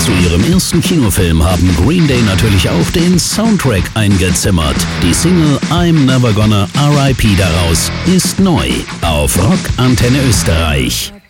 Zu ihrem ersten Kinofilm haben Green Day natürlich auch den Soundtrack eingezimmert. Die Single I'm Never Gonna R.I.P. daraus ist neu auf Rock Antenne Österreich.